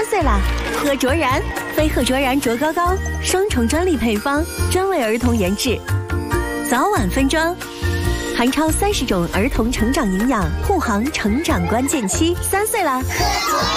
3岁啦，喝卓然，飞鹤卓然卓高高，双重专利配方，专为儿童研制，早晚分装，含超30种儿童成长营养，护航成长关键期。3岁啦。